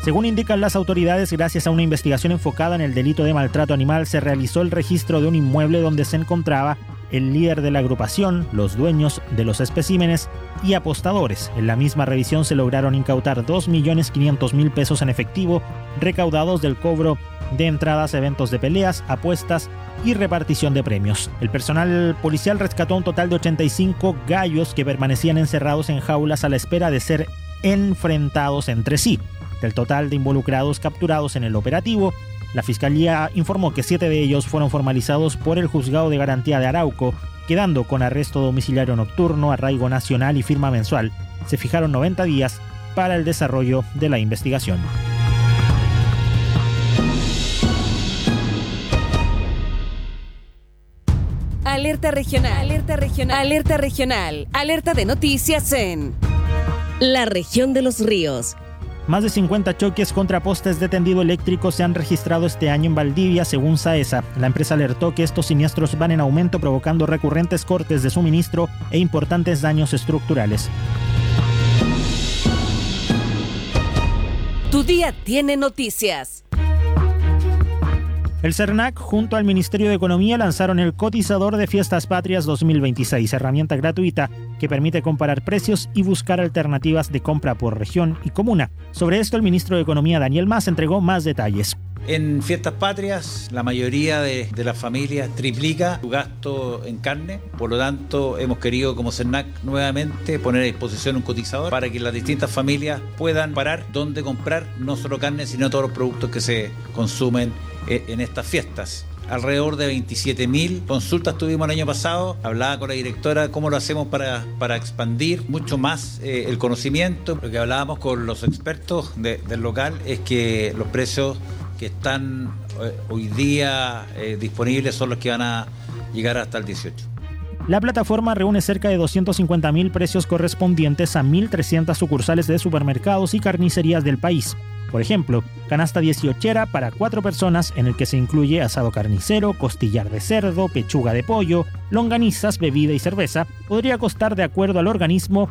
Según indican las autoridades, gracias a una investigación enfocada en el delito de maltrato animal, se realizó el registro de un inmueble donde se encontraba el líder de la agrupación, los dueños de los especímenes y apostadores. En la misma revisión se lograron incautar 2.500.000 pesos en efectivo, recaudados del cobro de entradas a eventos de peleas, apuestas y repartición de premios. El personal policial rescató un total de 85 gallos que permanecían encerrados en jaulas a la espera de ser enfrentados entre sí. Del total de involucrados capturados en el operativo, la Fiscalía informó que 7 de ellos fueron formalizados por el Juzgado de Garantía de Arauco, quedando con arresto domiciliario nocturno, arraigo nacional y firma mensual. Se fijaron 90 días para el desarrollo de la investigación. Alerta regional, alerta regional, alerta regional, alerta de noticias en la región de Los Ríos. Más de 50 choques contra postes de tendido eléctrico se han registrado este año en Valdivia, según SAESA. La empresa alertó que estos siniestros van en aumento, provocando recurrentes cortes de suministro e importantes daños estructurales. Tu día tiene noticias. El CERNAC, junto al Ministerio de Economía, lanzaron el Cotizador de Fiestas Patrias 2026, herramienta gratuita que permite comparar precios y buscar alternativas de compra por región y comuna. Sobre esto, el ministro de Economía, Daniel Mas, entregó más detalles. En Fiestas Patrias, la mayoría de las familias triplica su gasto en carne. Por lo tanto, hemos querido como CERNAC nuevamente poner a disposición un cotizador para que las distintas familias puedan parar dónde comprar no solo carne, sino todos los productos que se consumen en estas fiestas. Alrededor de 27.000 consultas tuvimos el año pasado. Hablaba con la directora cómo lo hacemos para expandir mucho más el conocimiento. Lo que hablábamos con los expertos del local es que los precios que están hoy día disponibles son los que van a llegar hasta el 18. La plataforma reúne cerca de 250.000 precios correspondientes a 1.300 sucursales de supermercados y carnicerías del país. Por ejemplo, canasta 18era para 4 personas, en el que se incluye asado carnicero, costillar de cerdo, pechuga de pollo, longanizas, bebida y cerveza, podría costar, de acuerdo al organismo,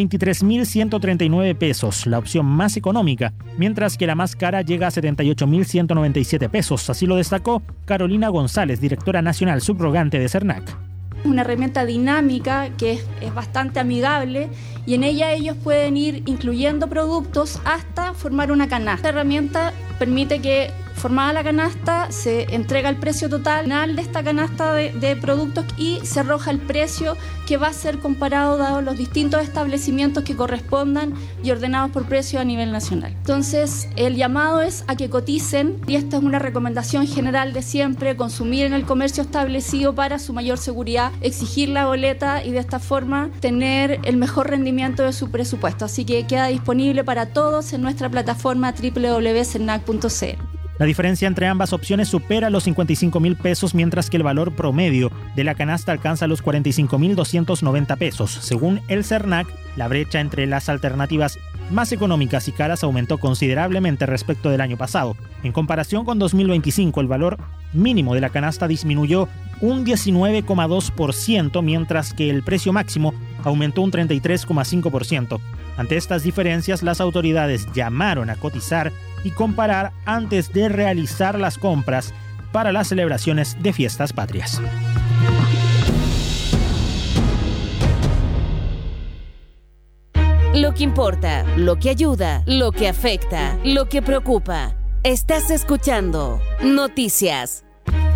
23.139 pesos, la opción más económica, mientras que la más cara llega a 78.197 pesos. Así lo destacó Carolina González, directora nacional subrogante de CERNAC. Una herramienta dinámica que es bastante amigable y en ella ellos pueden ir incluyendo productos hasta formar una canasta. Esta herramienta permite que, formada la canasta, se entrega el precio total de esta canasta de productos y se arroja el precio que va a ser comparado dados los distintos establecimientos que correspondan y ordenados por precio a nivel nacional. Entonces, el llamado es a que coticen, y esta es una recomendación general de siempre: consumir en el comercio establecido para su mayor seguridad, exigir la boleta y de esta forma tener el mejor rendimiento de su presupuesto. Así que queda disponible para todos en nuestra plataforma www.cernac.cl. La diferencia entre ambas opciones supera los 55.000 pesos, mientras que el valor promedio de la canasta alcanza los 45.290 pesos. Según el CERNAC, la brecha entre las alternativas más económicas y caras aumentó considerablemente respecto del año pasado. En comparación con 2025, el valor mínimo de la canasta disminuyó un 19,2%, mientras que el precio máximo aumentó un 33,5%. Ante estas diferencias, las autoridades llamaron a cotizar y comparar antes de realizar las compras para las celebraciones de Fiestas Patrias. Lo que importa, lo que ayuda, lo que afecta, lo que preocupa. Estás escuchando Noticias.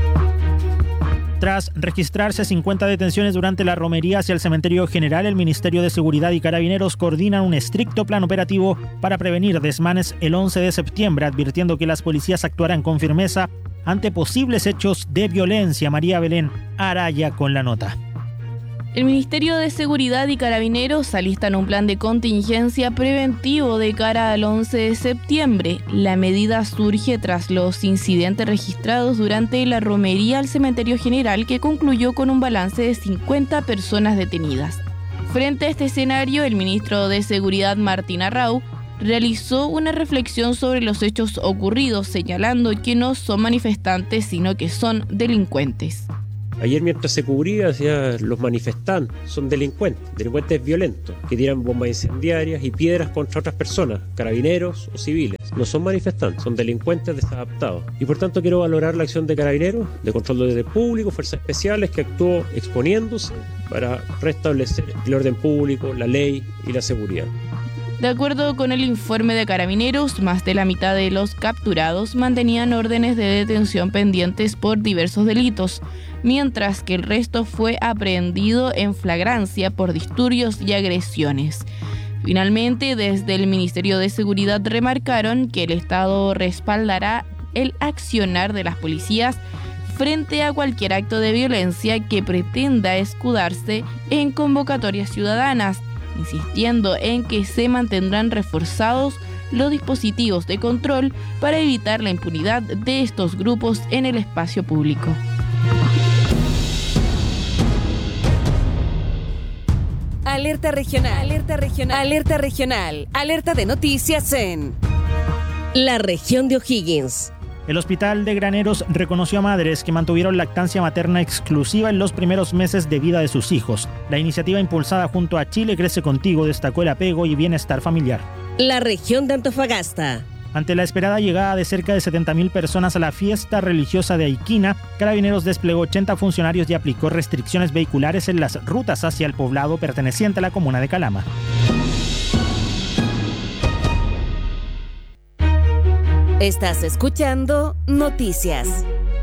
Tras registrarse 50 detenciones durante la romería hacia el Cementerio General, el Ministerio de Seguridad y Carabineros coordinan un estricto plan operativo para prevenir desmanes el 11 de septiembre, advirtiendo que las policías actuarán con firmeza ante posibles hechos de violencia. María Belén Araya con la nota. El Ministerio de Seguridad y Carabineros alistan un plan de contingencia preventivo de cara al 11 de septiembre. La medida surge tras los incidentes registrados durante la romería al Cementerio General, que concluyó con un balance de 50 personas detenidas. Frente a este escenario, el ministro de Seguridad, Martín Arrau, realizó una reflexión sobre los hechos ocurridos, señalando que no son manifestantes, sino que son delincuentes. Ayer, mientras se cubría, decía, los manifestantes son delincuentes violentos, que tiran bombas incendiarias y piedras contra otras personas, carabineros o civiles. no son manifestantes, son delincuentes desadaptados. Y por tanto quiero valorar la acción de Carabineros, de control de orden público, fuerzas especiales, que actuó exponiéndose para restablecer el orden público, la ley y la seguridad. De acuerdo con el informe de Carabineros, más de la mitad de los capturados mantenían órdenes de detención pendientes por diversos delitos, mientras que el resto fue aprehendido en flagrancia por disturbios y agresiones. Finalmente, desde el Ministerio de Seguridad remarcaron que el Estado respaldará el accionar de las policías frente a cualquier acto de violencia que pretenda escudarse en convocatorias ciudadanas, insistiendo en que se mantendrán reforzados los dispositivos de control para evitar la impunidad de estos grupos en el espacio público. Alerta regional, alerta regional, alerta regional, alerta de noticias en la región de O'Higgins. El Hospital de Graneros reconoció a madres que mantuvieron lactancia materna exclusiva en los primeros meses de vida de sus hijos. La iniciativa impulsada junto a Chile Crece Contigo destacó el apego y bienestar familiar. La región de Antofagasta. Ante la esperada llegada de cerca de 70.000 personas a la fiesta religiosa de Aiquina, Carabineros desplegó 80 funcionarios y aplicó restricciones vehiculares en las rutas hacia el poblado perteneciente a la comuna de Calama. Estás escuchando Noticias.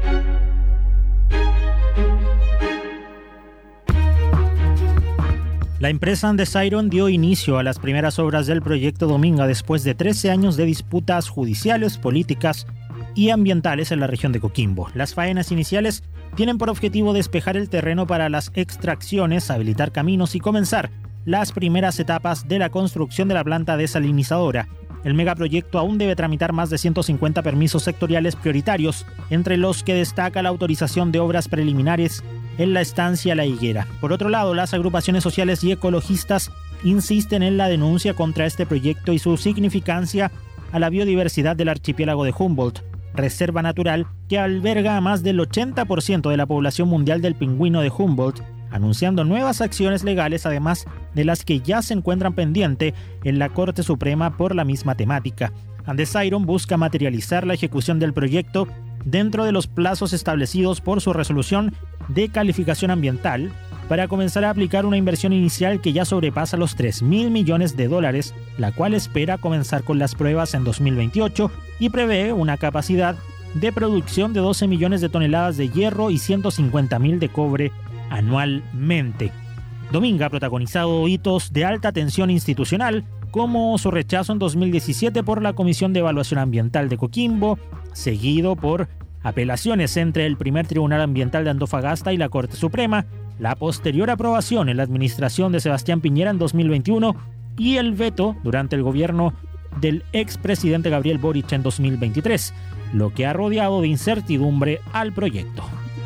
La empresa Andesiron dio inicio a las primeras obras del proyecto Dominga después de 13 años de disputas judiciales, políticas y ambientales en la región de Coquimbo. Las faenas iniciales tienen por objetivo despejar el terreno para las extracciones, habilitar caminos y comenzar las primeras etapas de la construcción de la planta desalinizadora. El megaproyecto aún debe tramitar más de 150 permisos sectoriales prioritarios, entre los que destaca la autorización de obras preliminares en la estancia La Higuera. Por otro lado, las agrupaciones sociales y ecologistas insisten en la denuncia contra este proyecto y su significancia a la biodiversidad del archipiélago de Humboldt, reserva natural que alberga a más del 80% de la población mundial del pingüino de Humboldt, anunciando nuevas acciones legales, además de las que ya se encuentran pendientes en la Corte Suprema por la misma temática. Andesiron busca materializar la ejecución del proyecto dentro de los plazos establecidos por su resolución de calificación ambiental para comenzar a aplicar una inversión inicial que ya sobrepasa los $3.000 millones, la cual espera comenzar con las pruebas en 2028 y prevé una capacidad de producción de 12 millones de toneladas de hierro y 150.000 de cobre anualmente. Dominga ha protagonizado hitos de alta tensión institucional, como su rechazo en 2017 por la Comisión de Evaluación Ambiental de Coquimbo, seguido por apelaciones entre el Primer Tribunal Ambiental de Antofagasta y la Corte Suprema, la posterior aprobación en la administración de Sebastián Piñera en 2021 y el veto durante el gobierno del expresidente Gabriel Boric en 2023, lo que ha rodeado de incertidumbre al proyecto.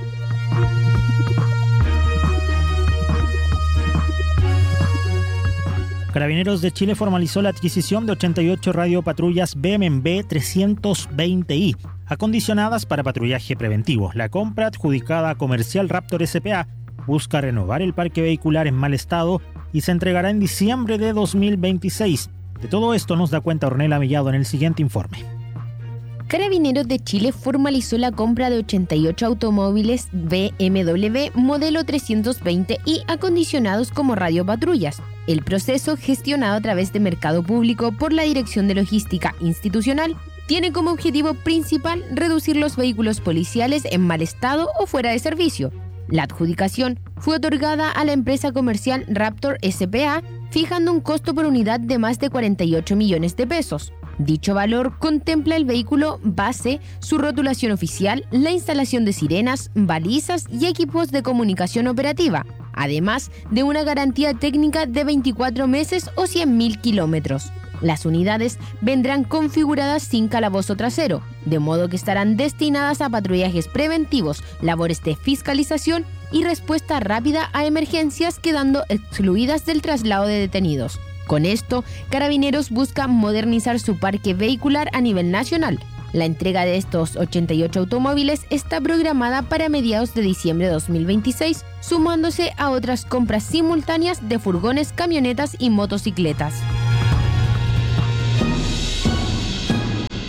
Carabineros de Chile formalizó la adquisición de 88 radiopatrullas BMB 320i, acondicionadas para patrullaje preventivo. La compra, adjudicada a Comercial Raptor S.p.A., busca renovar el parque vehicular en mal estado y se entregará en diciembre de 2026. De todo esto nos da cuenta Ornella Mellado en el siguiente informe. Carabineros de Chile formalizó la compra de 88 automóviles BMW modelo 320i acondicionados como radiopatrullas. El proceso, gestionado a través de mercado público por la Dirección de Logística Institucional, tiene como objetivo principal reducir los vehículos policiales en mal estado o fuera de servicio. La adjudicación fue otorgada a la empresa comercial Raptor S.p.A., fijando un costo por unidad de más de 48 millones de pesos. Dicho valor contempla el vehículo base, su rotulación oficial, la instalación de sirenas, balizas y equipos de comunicación operativa, además de una garantía técnica de 24 meses o 100.000 kilómetros. Las unidades vendrán configuradas sin calabozo trasero, de modo que estarán destinadas a patrullajes preventivos, labores de fiscalización y respuesta rápida a emergencias, quedando excluidas del traslado de detenidos. Con esto, Carabineros busca modernizar su parque vehicular a nivel nacional. La entrega de estos 88 automóviles está programada para mediados de diciembre de 2026, sumándose a otras compras simultáneas de furgones, camionetas y motocicletas.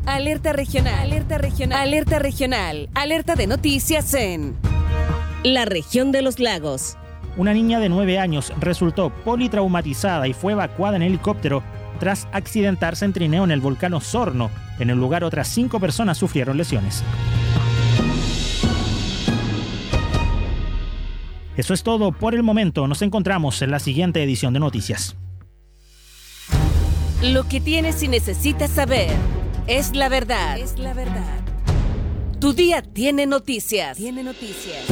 Alerta regional. Alerta regional. Alerta regional. Alerta de noticias en la región de los lagos. Una niña de 9 años resultó politraumatizada y fue evacuada en helicóptero tras accidentarse en trineo en el volcán Osorno. En el lugar, otras 5 personas sufrieron lesiones. Eso es todo por el momento. Nos encontramos en la siguiente edición de Noticias. Lo que tienes y necesitas saber es la verdad. Es la verdad. Tu día tiene noticias. Tiene noticias.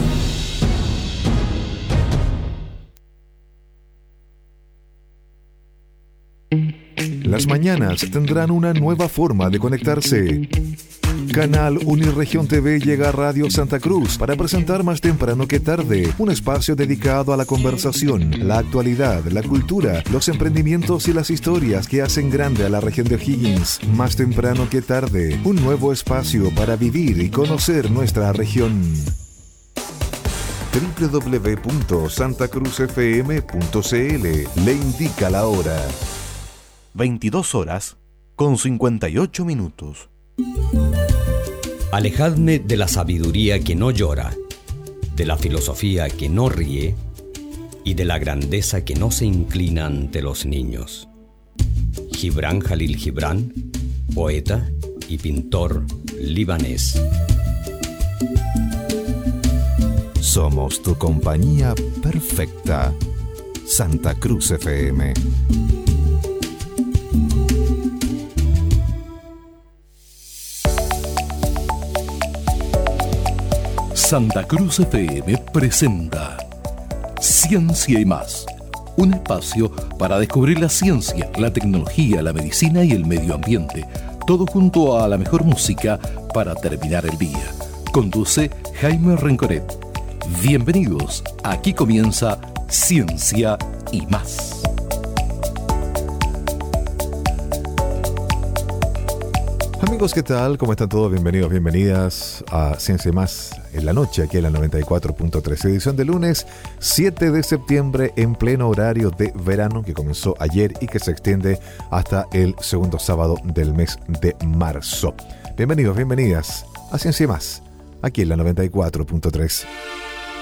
Las mañanas tendrán una nueva forma de conectarse. Canal Unirregión TV llega a Radio Santa Cruz para presentar Más Temprano que Tarde, un espacio dedicado a la conversación, la actualidad, la cultura, los emprendimientos y las historias que hacen grande a la región de O'Higgins. Más Temprano que Tarde, un nuevo espacio para vivir y conocer nuestra región. www.santacruzfm.cl le indica la hora. 22:58. Alejadme de la sabiduría que no llora, de la filosofía que no ríe y de la grandeza que no se inclina ante los niños. Gibran Jalil Gibran, poeta y pintor libanés. Somos tu compañía perfecta. Santa Cruz FM. Santa Cruz FM presenta Ciencia y Más, un espacio para descubrir la ciencia, la tecnología, la medicina y el medio ambiente, todo junto a la mejor música para terminar el día. Conduce Jaime Rencoret. Bienvenidos, aquí comienza Ciencia y Más. Amigos, ¿qué tal? ¿Cómo están todos? Bienvenidos, bienvenidas a Ciencia y Más en la noche, aquí en la 94.3, edición de lunes 7 de septiembre en pleno horario de verano que comenzó ayer y que se extiende hasta el segundo sábado del mes de marzo. Bienvenidos, bienvenidas a Ciencia y Más, aquí en la 94.3.